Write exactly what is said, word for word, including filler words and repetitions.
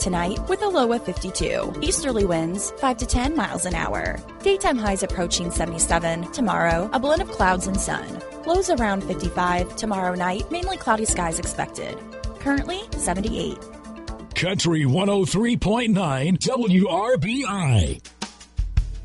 tonight with a low of fifty-two. Easterly winds five to ten miles an hour. Daytime highs approaching seventy-seven. Tomorrow, a blend of clouds and sun. Lows around fifty-five. Tomorrow night, mainly cloudy skies expected. Currently, seventy-eight. Country one oh three point nine W R B I.